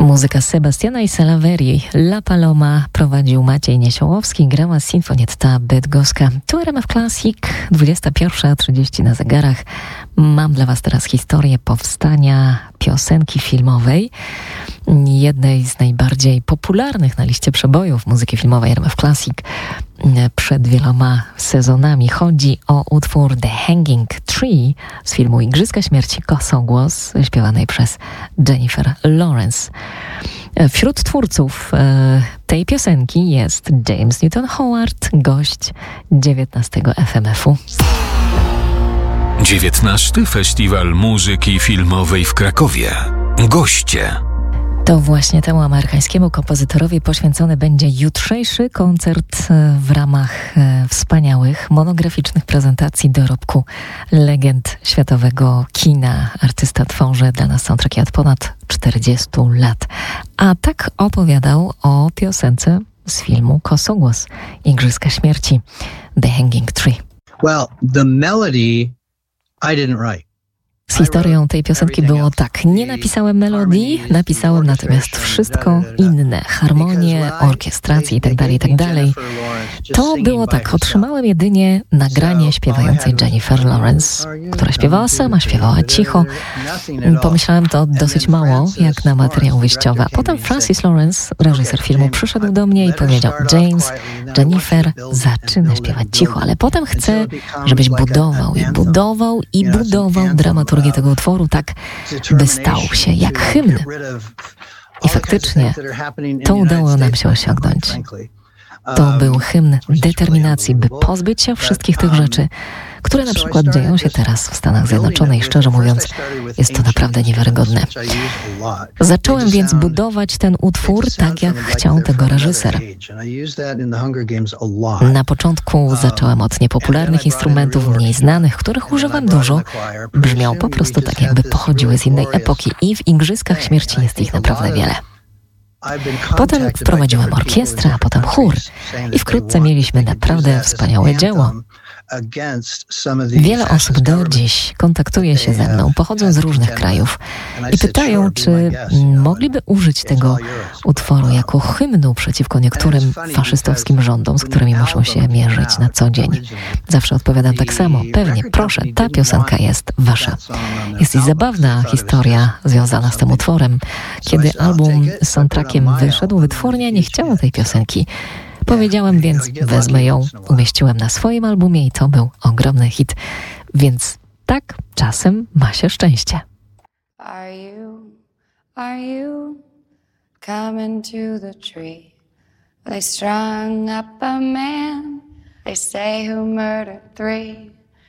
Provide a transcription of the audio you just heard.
Muzyka Sebastiana i Salaverii. La Paloma prowadził Maciej Niesiołowski, grała Sinfonietta Bydgoska. Tu RMF Classic, 21:30 na zegarach. Mam dla Was teraz historię powstania piosenki filmowej, jednej z najbardziej popularnych na liście przebojów muzyki filmowej RMF Classic przed wieloma sezonami. Chodzi o utwór The Hanging Tree z filmu Igrzyska Śmierci, Kosogłos, śpiewanej przez Jennifer Lawrence. Wśród twórców tej piosenki jest James Newton Howard, gość 19 FMF-u. 19. Festiwal Muzyki Filmowej w Krakowie. Goście. To właśnie temu amerykańskiemu kompozytorowi poświęcony będzie jutrzejszy koncert w ramach wspaniałych, monograficznych prezentacji dorobku legend światowego kina. Artysta tworzy dla nas soundtracki od ponad 40 lat. A tak opowiadał o piosence z filmu Kosogłos, Igrzyska Śmierci, The Hanging Tree. Well, the melody I didn't write. Z historią tej piosenki było tak. Nie napisałem melodii, napisałem natomiast wszystko inne. Harmonię, orkiestrację itd. To było tak. Otrzymałem jedynie nagranie śpiewającej Jennifer Lawrence, która śpiewała sama, śpiewała cicho. Pomyślałem, to dosyć mało, jak na materiał wyjściowy. A potem Francis Lawrence, reżyser filmu, przyszedł do mnie i powiedział: James, Jennifer zaczyna śpiewać cicho, ale potem chcę, żebyś budował dramaturgię tego utworu tak, by stał się jak hymn. I faktycznie to udało nam się osiągnąć. To był hymn determinacji, by pozbyć się wszystkich tych rzeczy, które na przykład dzieją się teraz w Stanach Zjednoczonych. Szczerze mówiąc, jest to naprawdę niewiarygodne. Zacząłem więc budować ten utwór tak, jak chciał tego reżyser. Na początku zacząłem od niepopularnych instrumentów, mniej znanych, których używam dużo. Brzmiał po prostu tak, jakby pochodziły z innej epoki i w Igrzyskach Śmierci jest ich naprawdę wiele. Potem wprowadziłem orkiestrę, a potem chór i wkrótce mieliśmy naprawdę wspaniałe dzieło. Wiele osób do dziś kontaktuje się ze mną, pochodzą z różnych krajów i pytają, czy mogliby użyć tego utworu jako hymnu przeciwko niektórym faszystowskim rządom, z którymi muszą się mierzyć na co dzień. Zawsze odpowiadam tak samo: pewnie, proszę, ta piosenka jest wasza. Jest i zabawna historia związana z tym utworem. Kiedy album z soundtrackiem wyszedł, wytwórnia nie chciała tej piosenki. Powiedziałem więc, wezmę ją, umieściłem na swoim albumie i to był ogromny hit. Więc tak czasem ma się szczęście. Are you coming to the tree? They strung up a man, they say, who murdered 3.